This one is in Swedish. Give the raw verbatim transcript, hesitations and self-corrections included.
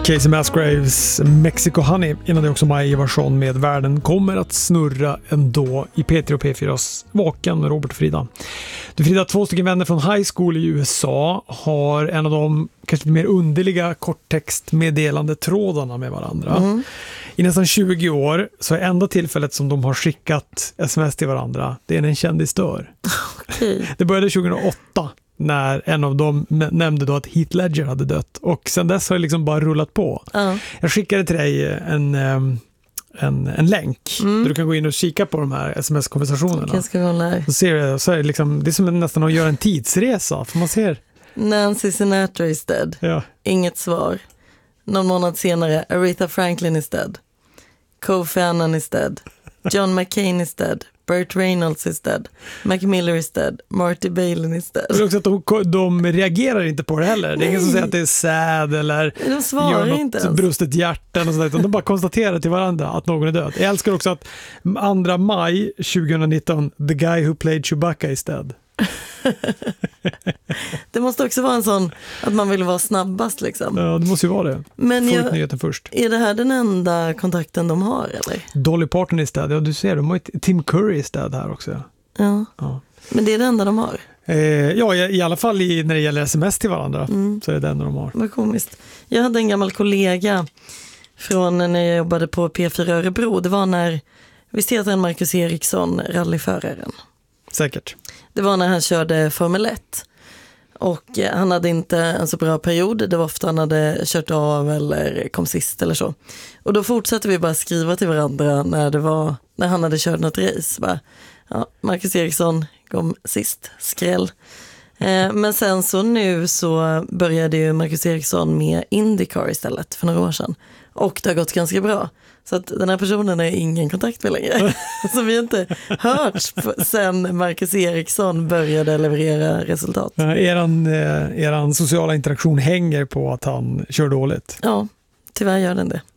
Casey Musgraves Mexico Honey innan det också Maj Ivarsson med Världen kommer att snurra ändå i P tre och P fyras Vaken med Robert och Frida. Du Frida, två stycken vänner från high school i U S A har en av de kanske mer underliga korttextmeddelande trådarna med varandra. Mm. I nästan tjugo år så är enda tillfället som de har skickat sms till varandra, det är när en kändis dör. Okay. Det började tjugohundraåtta när en av dem nämnde då att Heath Ledger hade dött. Och sen dess har det liksom bara rullat på. Uh. Jag skickade till dig en, en, en länk mm. där du kan gå in och kika på de här sms-konversationerna. Jag ska kolla. Så ser du, så är det, liksom, det är som nästan att göra en tidsresa. För man ser... Nancy Sinatra is dead. Ja. Inget svar. Någon månad senare, Aretha Franklin is dead. Kofi Annan is dead. John McCain is dead. Burt Reynolds is dead. Mac Miller is dead. Marty Balin is dead. Det är också att de, de reagerar inte på det heller. Det är Nej. ingen som säger att det är sad eller de svarar gör något inte ens. brustet hjärtan och sådär. Utan de bara konstaterar till varandra att någon är död. Jag älskar också att andra maj tjugonitton the guy who played Chewbacca is dead. Det måste också vara en sån att man vill vara snabbast liksom. Ja, det måste ju vara det. Men Få jag, ut nyheten först. Är det här den enda kontakten de har eller? Dolly Parton is dead. Ja, du ser, de har ju Tim Curry is dead här också. Ja. Ja. Men det är det enda de har? Eh, ja, i, i alla fall i, när det gäller sms till varandra mm. så är det det enda de har. Vad komiskt. Jag hade en gammal kollega från när jag jobbade på P fyra Örebro. Det var när vi ser en Marcus Eriksson, rallyföraren. Säkert. Det var när han körde Formel ett. Och han hade inte en så bra period. Det var ofta han hade kört av eller kom sist eller så. Och då fortsatte vi bara skriva till varandra när det var när han hade kört något race. Bara, ja, Marcus Eriksson kom sist, skräll. Eh, men sen så nu så började ju Marcus Eriksson med IndyCar istället för några år sedan. Och det har gått ganska bra. Så att den här personen är ingen kontakt med längre. Så vi har inte hört sen Marcus Eriksson började leverera resultat. Ja, eran, eran sociala interaktion hänger på att han kör dåligt. Ja, tyvärr gör den det.